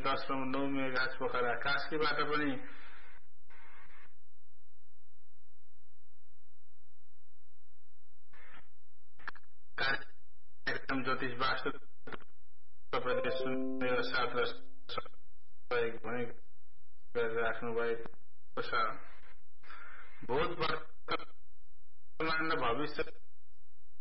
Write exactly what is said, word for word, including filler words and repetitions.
दशमलव नौ मेगाहर्ज पोखरा कास्कीबाट पनि कार्यक्रम ज्योतिष वास्तु प्रदेश सुनेर साथ र सहयोग भने गरिराख्नु भएको छ। भूत वर्तमान र भविष्य